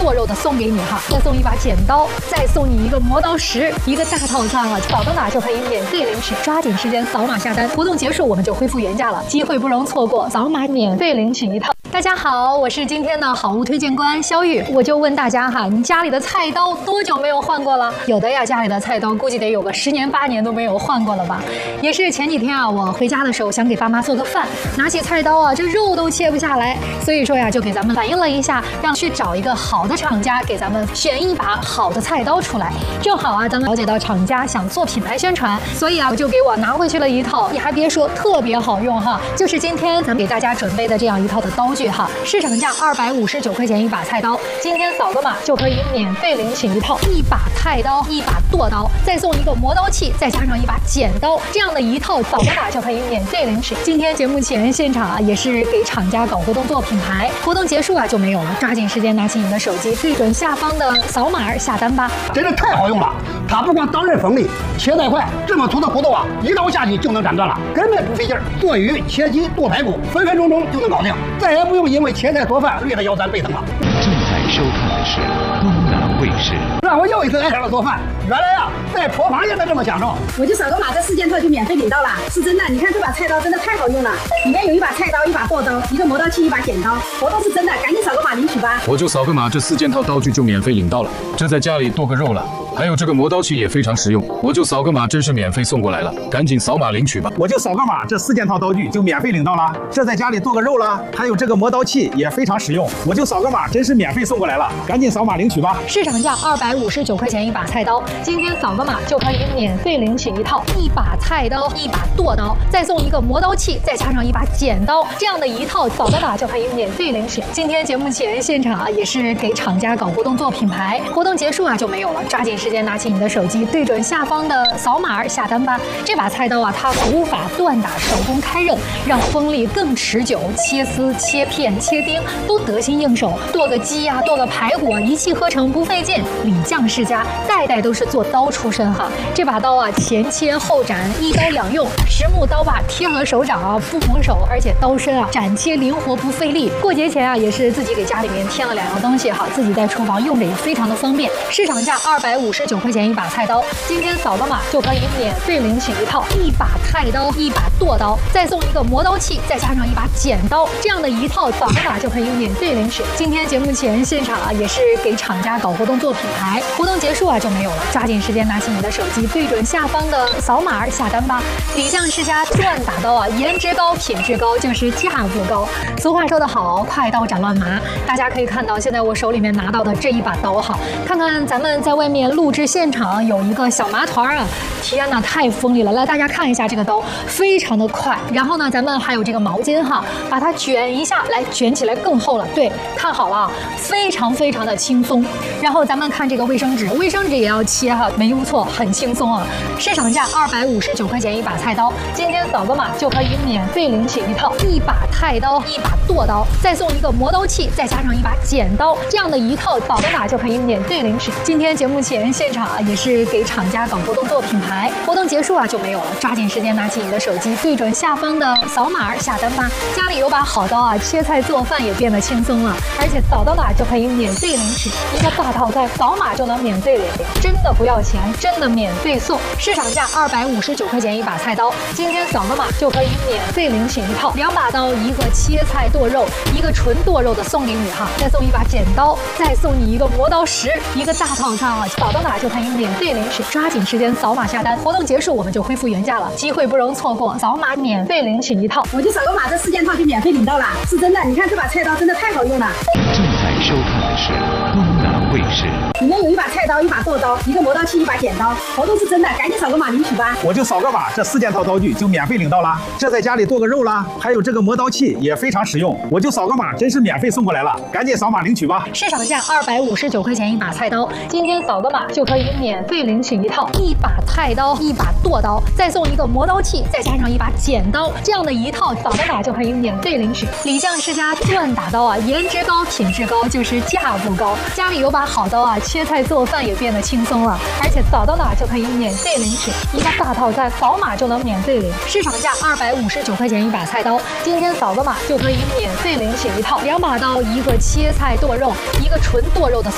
剁肉的送给你哈，再送一把剪刀，再送你一个磨刀石，一个大套餐啊！扫到哪就可以免费领取，抓紧时间扫码下单，活动结束我们就恢复原价了，机会不容错过，扫码免费领取一套。大家好，我是今天的好物推荐官肖玉，我就问大家哈，你家里的菜刀多久没有换过了？有的呀，家里的菜刀估计得有个10年8年都没有换过了吧？也是前几天啊，我回家的时候想给爸妈做个饭，拿起菜刀啊，这肉都切不下来，所以说呀，就给咱们反映了一下，让去找一个好的厂家给咱们选一把好的菜刀出来。正好啊，咱们了解到厂家想做品牌宣传，所以啊，我就给我拿回去了一套，你还别说，特别好用哈，就是今天咱们给大家准备的这样一套的刀具哈，市场价259块钱一把菜刀，今天扫个码就可以免费领取一套，一把菜刀，一把剁刀，再送一个磨刀器，再加上一把剪刀，这样的一套扫个码就可以免费领取。今天节目前现场啊，也是给厂家搞活动做品牌，活动结束啊就没有了，抓紧时间拿起你的手机，对准下方的扫码下单吧。 真是太好用了，它不光刀刃锋利，切带快，这么粗的骨头啊，一刀下去就能斩断了，根本不费劲儿。剁鱼、切鸡、剁排骨，分分钟钟就能搞定，再也不用因为切菜做饭累得腰酸背疼了。 正在收看的是东南卫视。 让我又一次爱上了做饭，原来啊，在厨房也能这么享受。 我就扫个码，这4件套就免费领到了，是真的。你看这把菜刀真的太好用了，里面有一把菜刀，一把剁刀，一个磨刀器，一把剪刀，活动是真的，赶紧扫个码领取吧。 我就扫个码，这4件套刀具就免费领到了，这在家里剁个肉了。还有这个磨刀器也非常实用，我就扫个码，真是免费送过来了，赶紧扫码领取吧。 我就扫个码，这4件套刀具就免费领到了，这在家里剁个肉了。还有这个磨刀器也非常实用，我就扫个码，真是免费送过来了，赶紧扫码领取吧。 市场价259块钱一把菜刀，今天扫个码就可以免费领取一套，一把菜刀，一把剁刀，再送一个磨刀器，再加上一把剪刀，这样的一套扫个码就可以免费领取。今天节目前现场啊，也是给厂家搞活动做品牌，活动结束啊就没有了，抓紧时间拿起你的手机，对准下方的扫码下单吧。这把菜刀啊，它古法锻打，手工开刃，让锋利更持久，切丝、切片、切丁都得心应手，剁个鸡呀、剁个排骨啊，一气呵成不费劲。李将世家代代都是做刀出身哈，这把刀啊，前切后斩，一刀两用，实木刀把贴合手掌啊，不蒙手，而且刀身啊斩切灵活不费力。过节前啊，也是自己给家里面添了2样东西哈，自己在厨房用着也非常的方便。市场价259块钱一把菜刀，今天扫个码就可以免费领取一套，一把菜刀，一把剁刀，再送一个磨刀器，再加上一把剪刀，这样的一套扫个码就可以免费领取。今天节目前现场啊，也是给厂家搞活动做品牌，活动结束啊就没有了，抓紧时间拿起你的手机，对准下方的扫码下单吧。李将世家锻打刀啊，颜值高，品质高，就是价不高。俗话说得好，快刀斩乱麻。大家可以看到，现在我手里面拿到的这一把刀哈，看看咱们在外面录制现场有一个小麻团啊，天哪，太锋利了！来，大家看一下这个刀，非常的快。然后呢，咱们还有这个毛巾哈，把它卷一下，来卷起来更厚了。对，看好了啊，非常非常的轻松。然后咱们看这个卫生纸，卫生纸也要切哈，没用错，很轻松啊。市场价259块钱一把菜刀，今天扫个码就可以免费领取一套，一把菜刀，一把剁刀，再送一个磨刀器，再加上一把剪刀，这样的一套扫个码就可以免费领取。今天节目前现场啊，也是给厂家搞活动做品牌，活动结束啊就没有了，抓紧时间拿起你的手机，对准下方的扫码下单吧。家里有把好刀啊，切菜做饭也变得轻松了，而且扫到哪就可以免费领取一个大套餐，扫码就能免费领，真的不要钱，真的免费送。市场价259块钱一把菜刀，今天扫个码就可以免费领取一套，2把刀，一个切菜剁肉，一个纯剁肉的送给你哈，再送一把剪刀，再送你一个磨刀石，一个大套餐啊，扫到哪就可以免费领取，抓紧时间扫码下单，活动结束我们就恢复原价了，机会不容错过，扫码免费领取一套。 我就扫个码，这4件套就免费领到了，是真的。你看这把菜刀真的太好用了。 正在收看的是东南卫视。 里面有一把菜刀，一把剁刀，一个磨刀器，一把剪刀，活动是真的，赶紧扫个码领取吧。 我就扫个码，这4件套刀具就免费领到了，这在家里剁个肉了。还有这个磨刀器也非常实用，我就扫个码，真是免费送过来了，赶紧扫码领取吧。 市场价259块钱一把菜刀，今天扫个码就可以免费领取一套，一把菜刀，一把剁刀，再送一个磨刀器，再加上一把剪刀，这样的一套扫个码就可以免费领取。李将世家锻打刀啊，颜值高，品质高，就是价不高。家里有把好刀啊，切菜做饭也变得轻松了，而且扫到哪就可以免费领取一个大套餐，扫码就能免费领。市场价259块钱一把菜刀，今天扫个码就可以免费领取一套，2把刀，一个切菜剁肉，一个纯剁肉的